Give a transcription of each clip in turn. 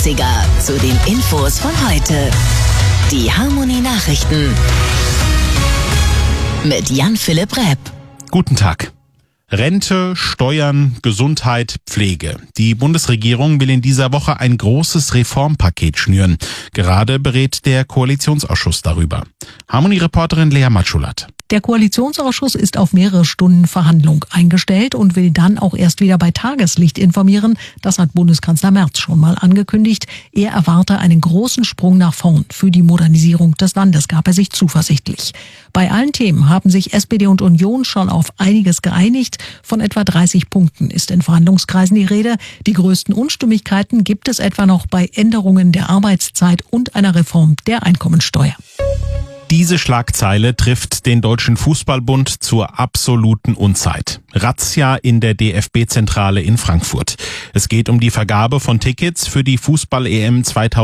80er zu den Infos von heute. Die Harmony Nachrichten mit Jan-Philipp Repp. Guten Tag. Rente, Steuern, Gesundheit, Pflege. Die Bundesregierung will in dieser Woche ein großes Reformpaket schnüren. Gerade berät der Koalitionsausschuss darüber. Harmony-Reporterin Lea Matschulat. Der Koalitionsausschuss ist auf mehrere Stunden Verhandlung eingestellt und will dann auch erst wieder bei Tageslicht informieren. Das hat Bundeskanzler Merz schon mal angekündigt. Er erwarte einen großen Sprung nach vorn. Für die Modernisierung des Landes gab er sich zuversichtlich. Bei allen Themen haben sich SPD und Union schon auf einiges geeinigt. Von etwa 30 Punkten ist in Verhandlungskreisen die Rede. Die größten Unstimmigkeiten gibt es etwa noch bei Änderungen der Arbeitszeit und einer Reform der Einkommensteuer. Diese Schlagzeile trifft den Deutschen Fußballbund zur absoluten Unzeit. Razzia in der DFB-Zentrale in Frankfurt. Es geht um die Vergabe von Tickets für die Fußball-EM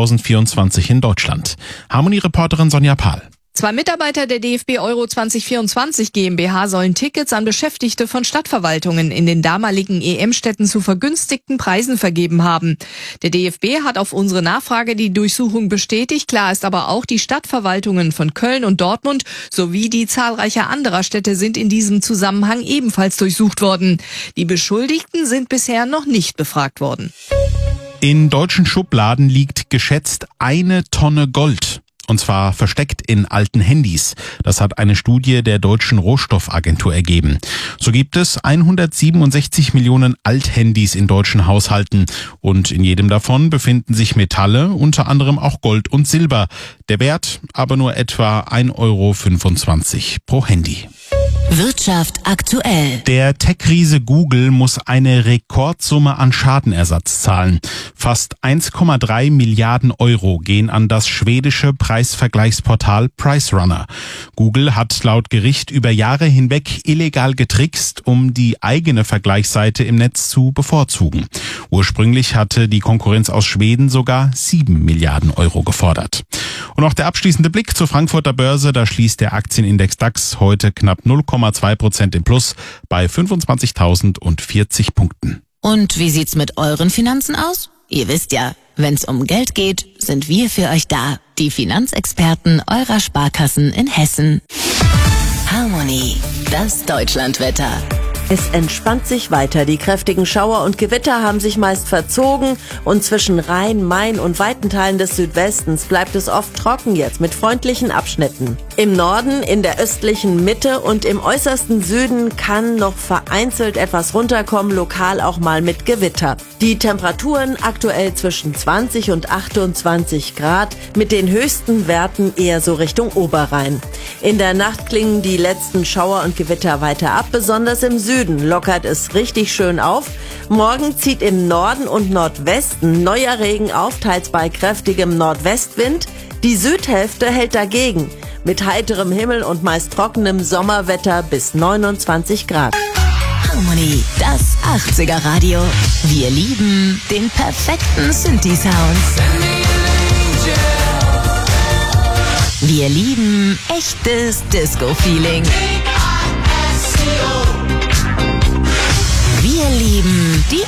2024 in Deutschland. Harmony-Reporterin Sonja Pahl. 2 Mitarbeiter der DFB Euro 2024 GmbH sollen Tickets an Beschäftigte von Stadtverwaltungen in den damaligen EM-Städten zu vergünstigten Preisen vergeben haben. Der DFB hat auf unsere Nachfrage die Durchsuchung bestätigt. Klar ist aber auch, die Stadtverwaltungen von Köln und Dortmund sowie die zahlreicher anderer Städte sind in diesem Zusammenhang ebenfalls durchsucht worden. Die Beschuldigten sind bisher noch nicht befragt worden. In deutschen Schubladen liegt geschätzt 1 Tonne Gold. Und zwar versteckt in alten Handys. Das hat eine Studie der Deutschen Rohstoffagentur ergeben. So gibt es 167 Millionen Althandys in deutschen Haushalten. Und in jedem davon befinden sich Metalle, unter anderem auch Gold und Silber. Der Wert aber nur etwa 1,25 € pro Handy. Wirtschaft aktuell. Der Tech-Riese Google muss eine Rekordsumme an Schadenersatz zahlen. Fast 1,3 Milliarden € gehen an das schwedische Preisvergleichsportal PriceRunner. Google hat laut Gericht über Jahre hinweg illegal getrickst, um die eigene Vergleichsseite im Netz zu bevorzugen. Ursprünglich hatte die Konkurrenz aus Schweden sogar 7 Milliarden € gefordert. Und noch der abschließende Blick zur Frankfurter Börse. Da schließt der Aktienindex DAX heute knapp 0,2% im Plus bei 25.040 Punkten. Und wie sieht's mit euren Finanzen aus? Ihr wisst ja, wenn's um Geld geht, sind wir für euch da. Die Finanzexperten eurer Sparkassen in Hessen. Harmony, das Deutschlandwetter. Es entspannt sich weiter. Die kräftigen Schauer und Gewitter haben sich meist verzogen und zwischen Rhein, Main und weiten Teilen des Südwestens bleibt es oft trocken jetzt mit freundlichen Abschnitten. Im Norden, in der östlichen Mitte und im äußersten Süden kann noch vereinzelt etwas runterkommen, lokal auch mal mit Gewitter. Die Temperaturen aktuell zwischen 20 und 28 Grad, mit den höchsten Werten eher so Richtung Oberrhein. In der Nacht klingen die letzten Schauer und Gewitter weiter ab, besonders im Süden lockert es richtig schön auf. Morgen zieht im Norden und Nordwesten neuer Regen auf, teils bei kräftigem Nordwestwind. Die Südhälfte hält dagegen mit heiterem Himmel und meist trockenem Sommerwetter bis 29 Grad. Harmony, das 80er Radio. Wir lieben den perfekten Synthi-Sound. Wir lieben echtes Disco-Feeling. Wir lieben die